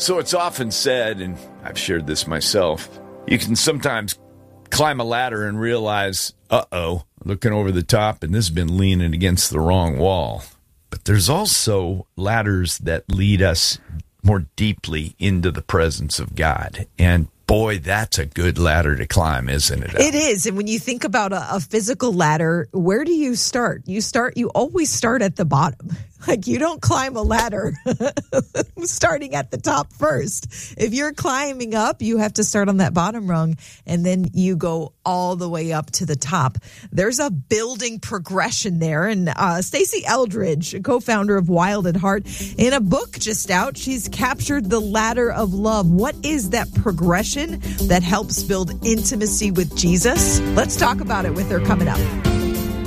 So it's often said, and I've shared this myself, you can sometimes climb a ladder and realize, looking over the top, and this has been leaning against the wrong wall. But there's also ladders that lead us more deeply into the presence of God. And boy, that's a good ladder to climb, isn't it? It is. And when you think about a physical ladder, where do you start? You always start at the bottom. Like, you don't climb a ladder starting at the top first. If you're climbing up, you have to start on that bottom rung, and then you go all the way up to the top. There's a building progression there. And Stacey Eldridge, co-founder of Wild at Heart, in a book just out, she's captured the ladder of love. What is that progression that helps build intimacy with Jesus? Let's talk about it with her coming up.